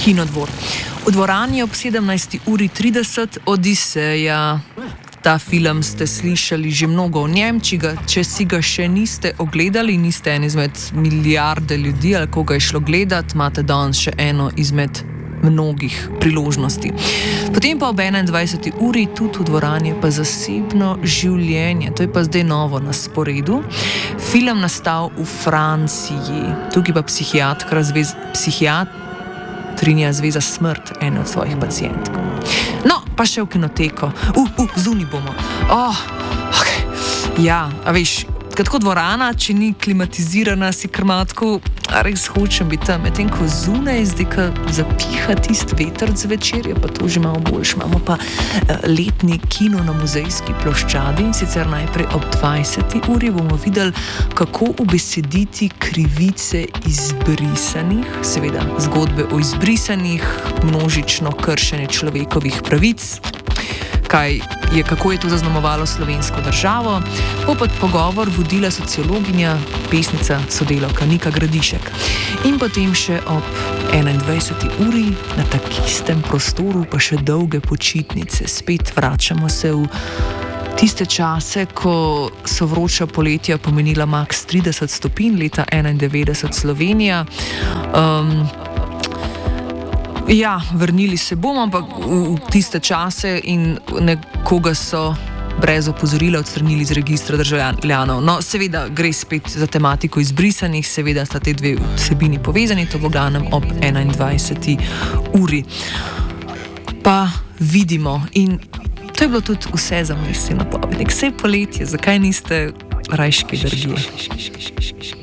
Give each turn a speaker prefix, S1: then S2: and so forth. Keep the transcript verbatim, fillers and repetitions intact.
S1: Kinodvor. V dvorani ob sedemnajsti uri trideset Odiseja. Ta film ste slišali že mnogo o njem, če, ga, če si ga še niste ogledali, niste en izmed milijarde ljudi ali koga je šlo gledati, imate danes še eno izmed mnogih priložnosti. Potem pa ob enaindvajseti uri tudi v dvorani pa Zasebno življenje. To je pa zdaj novo na sporedu. Film nastal v Franciji. Tukaj pa psihiatka zvez, psihiatrinja Zveza Smrt, ene od svojih pacientk. No, pa še v kinoteko. Uh, uh, zunaj bomo. Oh, okay. Ja, a veš, tako dvorana, če ni klimatizirana, si krmatko, a res hočem biti tam. Medtem ko zunaj, zdaj, ko zapiha tist vetrc zvečer, je pa to že malo boljš. Imamo pa letni kino na Muzejski ploščadi in sicer najprej ob dvajseti uri bomo videli, kako ubesediti krivice izbrisanih, seveda zgodbe o izbrisanih, množično kršenje človekovih pravic. Kaj je, kako je to zaznamovalo slovensko državo, bo pa pogovor vodila sociologinja, pesnica, sodelavka Nika Gradišek. In potem še ob enaindvajseti uri na takistem prostoru pa še dolge počitnice. Spet vračamo se v tiste čase, ko so vroča poletja pomenila max trideset stopinj, leta enaindevetdeset Slovenija. Um, Ja, vrnili se bomo, ampak v tiste čase in nekoga so brez opozorila odstranili iz registra državljanov. No, seveda gre spet za tematiko izbrisanih, seveda sta te dve vsebini povezani, to bo ganem ob enaindvajseti uri. Pa vidimo in to je bilo tudi vse za misli napovednik. Vse poletje, zakaj niste rajški drgije?